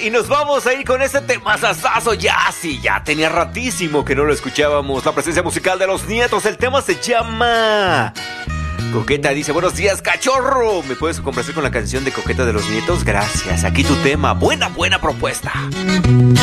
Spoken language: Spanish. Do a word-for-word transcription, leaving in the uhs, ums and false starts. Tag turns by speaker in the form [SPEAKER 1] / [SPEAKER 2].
[SPEAKER 1] y nos vamos a ir con este temazazazo. Ya, sí, ya tenía ratísimo que no lo escuchábamos. La presencia musical de Los Nietos. El tema se llama Coqueta. Dice: buenos días, cachorro. ¿Me puedes complacer con la canción de Coqueta de Los Nietos? Gracias, aquí tu tema. Buena, buena propuesta.